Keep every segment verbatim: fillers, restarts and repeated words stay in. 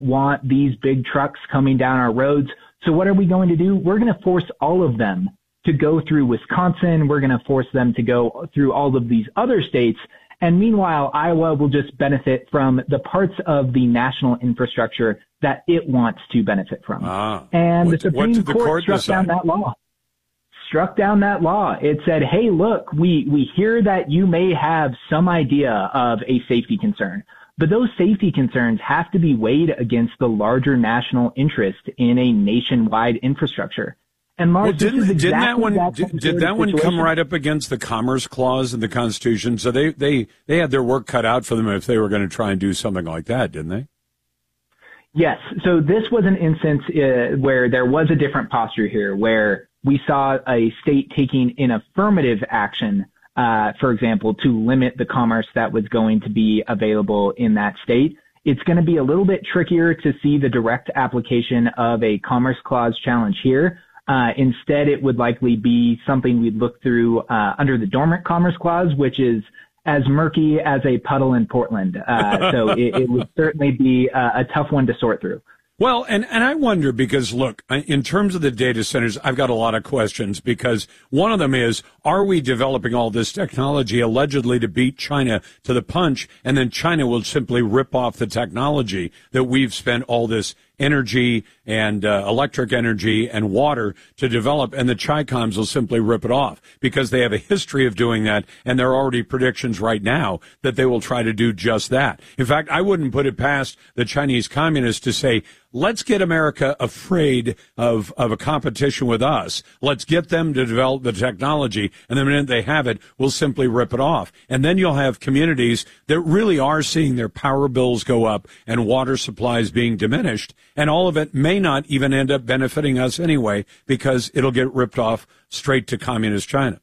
want these big trucks coming down our roads. So what are we going to do? We're going to force all of them to go through Wisconsin. We're going to force them to go through all of these other states. And meanwhile, Iowa will just benefit from the parts of the national infrastructure that it wants to benefit from. Ah, and what, the Supreme the Court, court struck decide? down that law. Struck down that law. It said, hey, look, we, we hear that you may have some idea of a safety concern, but those safety concerns have to be weighed against the larger national interest in a nationwide infrastructure. And Lars, well, didn't, this is exactly didn't that one that did, did that one situation. come right up against the Commerce Clause in the Constitution? So they, they, they had their work cut out for them if they were going to try and do something like that, didn't they? Yes. So this was an instance uh, where there was a different posture here, where we saw a state taking an affirmative action, uh, for example, to limit the commerce that was going to be available in that state. It's going to be a little bit trickier to see the direct application of a Commerce Clause challenge here. Uh, instead, it would likely be something we'd look through uh, under the Dormant Commerce Clause, which is as murky as a puddle in Portland. Uh, so it, it would certainly be a, a tough one to sort through. Well, and, and I wonder because, look, in terms of the data centers, I've got a lot of questions because one of them is, are we developing all this technology allegedly to beat China to the punch, and then China will simply rip off the technology that we've spent all this energy and uh, electric energy and water to develop, and the Chi-Coms will simply rip it off because they have a history of doing that, and there are already predictions right now that they will try to do just that. In fact, I wouldn't put it past the Chinese communists to say, let's get America afraid of, of a competition with us. Let's get them to develop the technology, and the minute they have it, we'll simply rip it off. And then you'll have communities that really are seeing their power bills go up and water supplies being diminished, and all of it may not even end up benefiting us anyway because it'll get ripped off straight to communist China.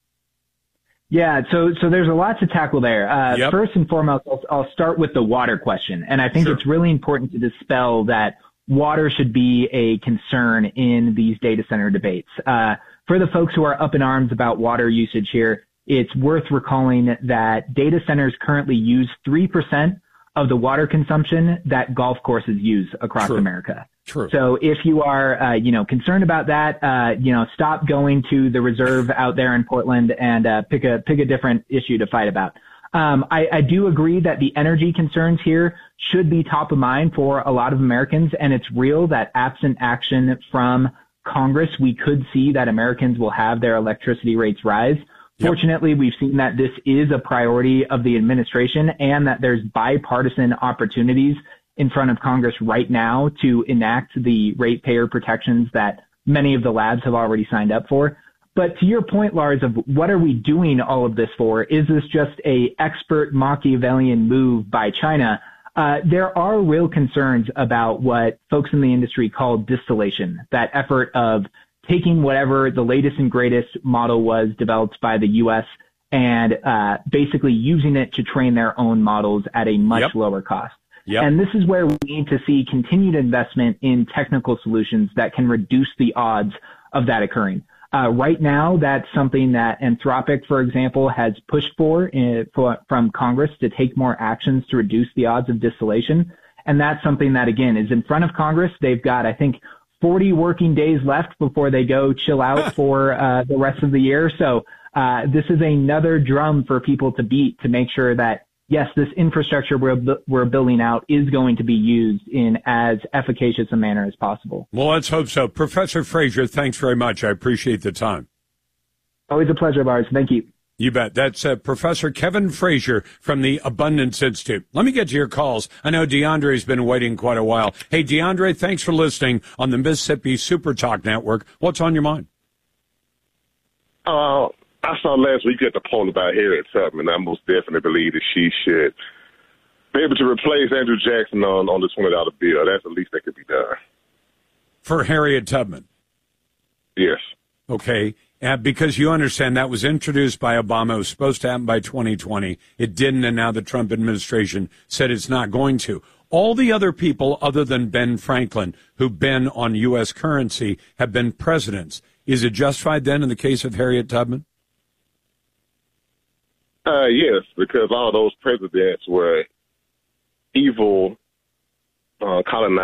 Yeah, so so there's a lot to tackle there. Uh, Yep. First and foremost, I'll, I'll start with the water question. And I think Sure. it's really important to dispel that water should be a concern in these data center debates. Uh, for the folks who are up in arms about water usage here, it's worth recalling that data centers currently use three percent of the water consumption that golf courses use across True. America. True. So if you are, uh, you know, concerned about that, uh, you know, stop going to the reserve out there in Portland and uh, pick a pick a different issue to fight about. Um, I, I do agree that the energy concerns here should be top of mind for a lot of Americans, and it's real that absent action from Congress, we could see that Americans will have their electricity rates rise. Yep. Fortunately, we've seen that this is a priority of the administration and that there's bipartisan opportunities in front of Congress right now to enact the ratepayer protections that many of the labs have already signed up for. But to your point, Lars, of what are we doing all of this for? Is this just a expert Machiavellian move by China? Uh, there are real concerns about what folks in the industry call distillation, that effort of taking whatever the latest and greatest model was developed by the U S and uh, basically using it to train their own models at a much Yep. lower cost. Yep. And this is where we need to see continued investment in technical solutions that can reduce the odds of that occurring. Uh, right now, that's something that Anthropic, for example, has pushed for, uh, for from Congress to take more actions to reduce the odds of distillation. And that's something that, again, is in front of Congress. They've got, I think, forty working days left before they go chill out for uh, the rest of the year. So uh, this is another drum for people to beat to make sure that, yes, this infrastructure we're, we're building out is going to be used in as efficacious a manner as possible. Well, let's hope so. Professor Frazier, thanks very much. I appreciate the time. Always a pleasure, Lars. Thank you. You bet. That's uh, Professor Kevin Frazier from the Abundance Institute. Let me get to your calls. I know DeAndre's been waiting quite a while. Hey, DeAndre, thanks for listening on the Mississippi Super Talk Network. What's on your mind? Uh, I saw last week at the poll about Harriet Tubman. I most definitely believe that she should be able to replace Andrew Jackson on, on the twenty dollar bill. That's the least that could be done. For Harriet Tubman. Yes. Okay. Uh, because you understand that was introduced by Obama. It was supposed to happen by twenty twenty. It didn't, and now the Trump administration said it's not going to. All the other people other than Ben Franklin who've been on U S currency have been presidents. Is it justified then in the case of Harriet Tubman? Uh, yes, because all those presidents were evil uh, colonize